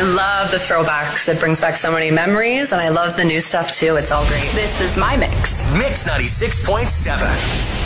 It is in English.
love the throwbacks. It brings back so many memories, and I love the new stuff too. It's all great. This is my mix. Mix 96.7.